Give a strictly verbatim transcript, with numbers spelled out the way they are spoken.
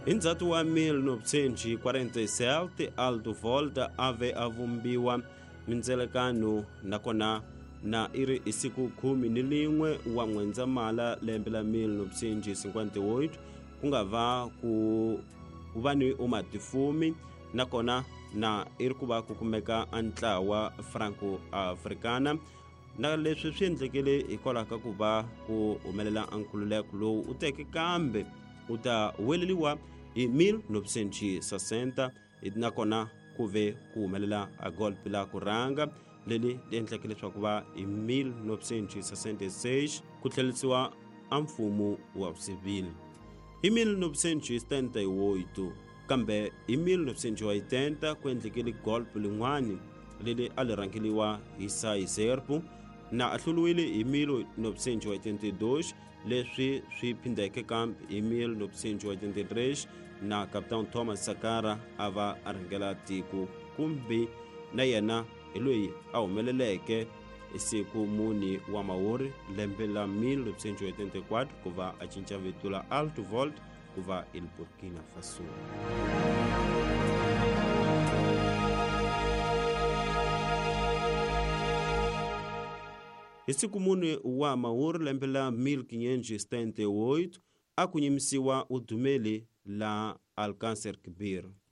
Hi ndzhato wa mille novecentos e quarenta e sete, Alto Volta ave avumbiwa mindzelekano nakona na iri isiku kumi ni lin'we wa N'wendzamhala lembe la mille novecentos e cinquenta e oito ku nga va ku va ni umatifumi nakona na iri ku va ku kumeka antlawa franco-africana na leswi swi endlekele hikwalaho ka ku va ku humelela ankhululeko lowu u teke kambe u ta weleliwa hi mille novecentos e sessenta nakona ku ve ku humelela a golpe la ku rhanga leli li endleke leswaku va hi mille novecentos e sessenta e seis ku tlhelisiwa a mfumo wa vusivili. Hi mille novecentos e setenta e oito kambe hi mille novecentos e oitenta ku endlekele golpe lin'wani leli a li rhangeliwa hi Sai Zerpo na a hluriwile hi mille novecentos e oitenta e dois, leswi swi phindeke kambe hi mille novecentos e oitenta e três na Capitão Thomas Sankara a va a rhangela tiko kumbe na yena hi loyi a humeleleke hi siku muni wa Mawuri lembe la mille novecentos e oitenta e quatro ku va a cinca vito la Alto Volta ku va il Burkina Faso. Hi siku muni wa Mawuri lembe la mille quinhentos e setenta e oito a ku nyimisiwa udumeli la Alcácer Quibir.